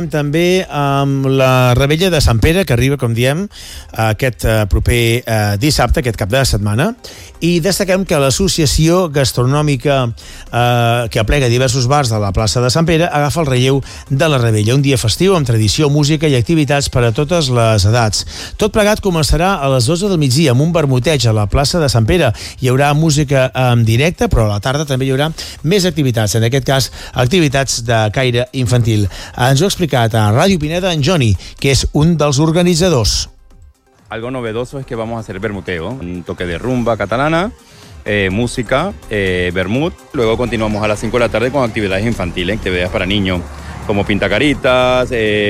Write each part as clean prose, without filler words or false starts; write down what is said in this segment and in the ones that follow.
També amb la Revetlla de Sant Pere, que arriba, com diem, aquest proper dissabte, aquest cap de setmana, i destaquem que l'associació gastronòmica que aplega diversos bars de la plaça de Sant Pere agafa el relleu de la Revetlla, un dia festiu amb tradició, música i activitats per a totes les edats. Tot plegat començarà a les 12 del migdia amb un vermuteig a la plaça de Sant Pere. Hi haurà música en directe, però a la tarda també hi haurà més activitats, en aquest cas activitats de caire infantil. Ens ho explica a Ràdio Pineda en Johnny, que es un dels organizadors. Algo novedoso es que vamos a hacer vermuteo, un toque de rumba catalana, música, vermut. Luego continuamos a las 5 de la tarde con actividades infantiles, actividades para niños, como pintacaritas,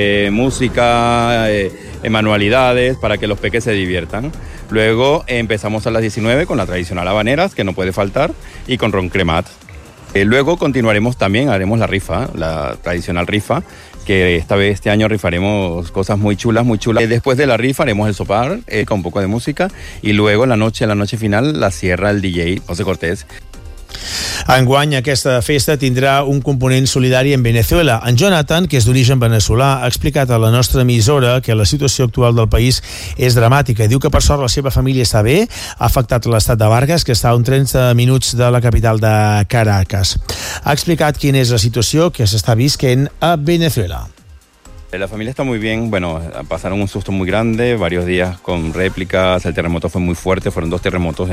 música, manualidades, para que los peques se diviertan. Luego empezamos a las 19 con la tradicional habaneras, que no puede faltar, y con ron cremat. Luego continuaremos también, haremos la rifa, la tradicional rifa, que este año rifaremos cosas muy chulas, muy chulas. Después de la rifa haremos el sopar con un poco de música y luego en la noche final la cierra el DJ José Cortés. Enguany aquesta festa tindrà un component solidari en Venezuela. En Jonathan, que és d'origen veneçolà, ha explicat a la nostra emissora que la situació actual del país és dramàtica. Diu que per sort la seva família està bé, ha afectat l'estat de Vargas, que està a uns 30 minuts de la capital de Caracas. Ha explicat quina és la situació que s'està visquent a Venezuela. La familia está muy bien, bueno, pasaron un susto muy grande, varios días con réplicas, el terremoto fue muy fuerte, fueron 2 terremotos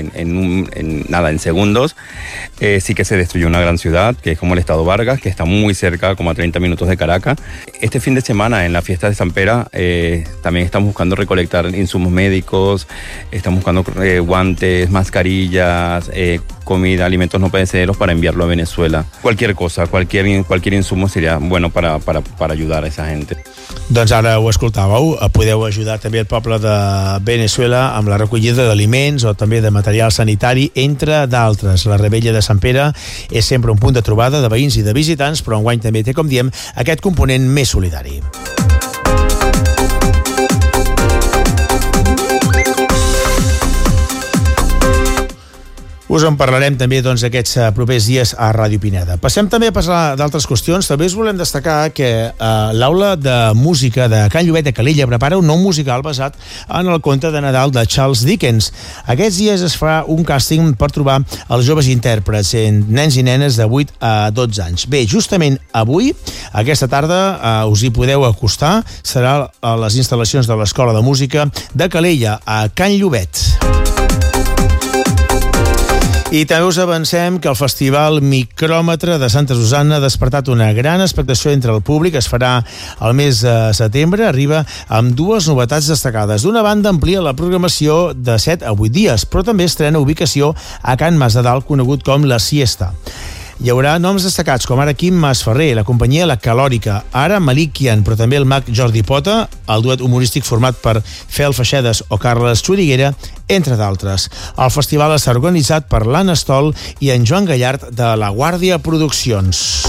en segundos. Sí que se destruyó una gran ciudad, que es como el estado Vargas, que está muy cerca, como a 30 minutos de Caracas. Este fin de semana, en la fiesta de Sant Pere, también estamos buscando recolectar insumos médicos, estamos buscando guantes, mascarillas, comida, alimentos no perecederos para enviarlo a Venezuela. Cualquier cosa, cualquier insumo sería bueno para ayudar a esa gente. Doncs ara ho escoltàveu, podeu ajudar també el poble de Venezuela amb la recollida d'aliments o també de material sanitari, entre d'altres. La Revetlla de Sant Pere és sempre un punt de trobada de veïns i de visitants, però enguany també té, com diem, aquest component més solidari. Us en parlarem també aquests propers dies a Ràdio Pineda. Passem també a parlar d'altres qüestions. També us volem destacar que l'Aula de Música de Can Llobet de Calella prepara un nou musical basat en el conte de Nadal de Charles Dickens. Aquests dies es farà un càsting per trobar els joves intèrprets, nens i nenes de 8 a 12 anys. Bé, justament avui, aquesta tarda, us hi podeu acostar. Serà a les instal·lacions de l'Escola de Música de Calella, a Can Llobet. I també us avancem que el Festival Micròmetre de Santa Susanna ha despertat una gran expectació entre el públic. Es farà el mes de setembre, arriba amb 2 novetats destacades. D'una banda, amplia la programació de 7 a 8 dies, però també estrena ubicació a Can Mas de Dalt, conegut com La Siesta. Hi haurà noms destacats com ara Quim Masferrer, la companyia La Calòrica, ara Malikian, però també el mag Jordi Pota, el duet humorístic format per Fel Feixedes o Carles Xuriguera, entre d'altres. El festival està organitzat per l'Anna Stoll i en Joan Gallart de La Guàrdia Produccions.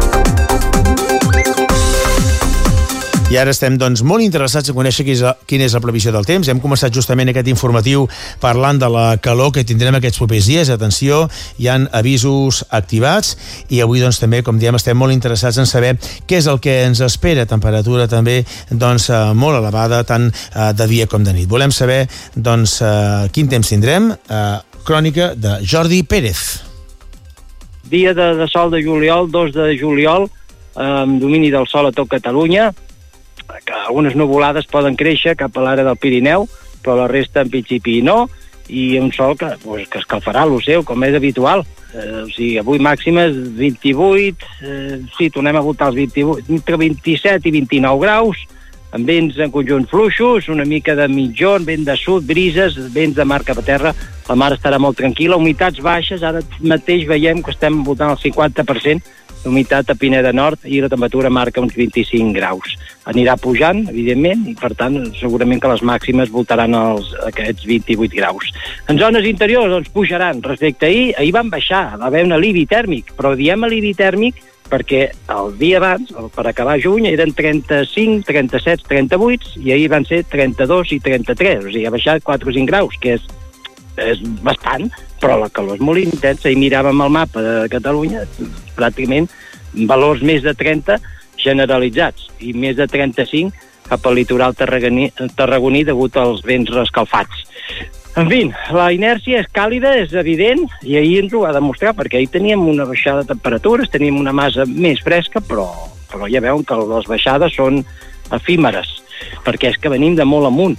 I ara estem molt interessats a conèixer quina és la previsió del temps. Hem començat justament aquest informatiu parlant de la calor que tindrem aquests propers dies. Atenció, hi ha avisos activats i avui també, com diem, estem molt interessats en saber què és el que ens espera. Temperatura també molt elevada, tant de dia com de nit. Volem saber quin temps tindrem. Crònica de Jordi Pérez. Dia de sol de juliol, 2 de juliol, amb domini del sol a tot Catalunya, que algunes nuvolades poden créixer cap a l'àrea del Pirineu, però la resta en principi no, i un sol que escalfarà lo seu, com és habitual. Avui màximes 28, tornem a voltar els 28, entre 27 i 29 graus, amb vents en conjunt fluixos, una mica de mitjón, vent de sud, brises, vents de mar cap a terra. La mar estarà molt tranquil·la, humitats baixes, ara mateix veiem que estem voltant al 50%, humitat a Pineda Nord, i la temperatura marca uns 25 graus. Anirà pujant, evidentment, i per tant segurament que les màximes voltaran aquests 28 graus. En zones interiors pujaran respecte a ahir van baixar, va haver un alivi tèrmic, però diem alivi tèrmic perquè el dia abans, per acabar juny, eren 35, 37, 38, i ahir van ser 32 i 33, ha baixat 4 o 5 graus, que és bastant, però la calor és molt intensa. I miràvem el mapa de Catalunya, pràcticament valors més de 30, generalitzats, i més de 35 cap al litoral tarragoní degut als vents escalfats. En fi, la inèrcia és càlida, és evident, i ahir ens ho va demostrar, perquè ahir teníem una baixada de temperatures, teníem una massa més fresca, però ja veuen que les baixades són efímeres, perquè és que venim de molt amunt,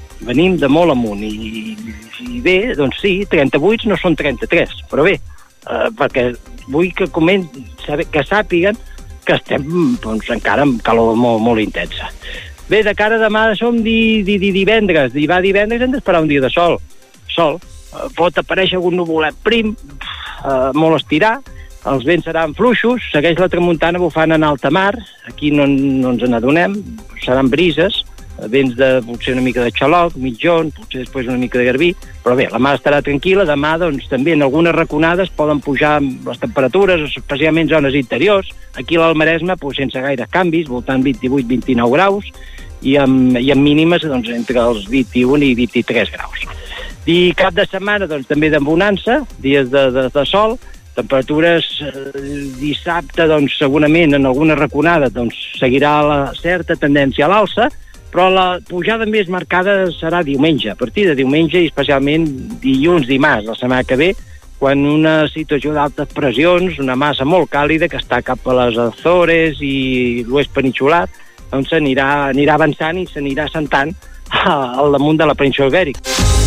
i bé, doncs sí, 38 no són 33, però bé, perquè vull que que sàpiguen que estem doncs, encara amb calor molt, molt intensa. Bé, de cara a demà som divendres, i va divendres hem d'esperar un dia de sol, pot aparèixer algun nuvolet prim, molt estirar, els vents seran fluixos, segueix la tramuntana bufant en alta mar, aquí no ens n'adonem, seran brises, vents de potser una mica de xaloc, mitjon, potser després una mica de garbí, però bé, la mar estarà tranquil·la, demà doncs també en algunes raconades poden pujar les temperatures, especialment zones interiors, aquí a l'Almaresme doncs, sense gaire canvis, voltant 28-29 graus, i amb mínimes doncs, entre els 21 i 23 graus. I cap de setmana doncs, també de bonança, dies de sol, temperatures dissabte doncs, segurament en alguna raconada doncs, seguirà la certa tendència a l'alça, però la pujada més marcada serà diumenge, a partir de diumenge i especialment dilluns, dimarts, la setmana que ve, quan una situació d'altes pressions, una massa molt càlida que està cap a les Azores i l'oest peninsular, doncs s'anirà avançant i s'anirà assentant al damunt de la península Ibèrica.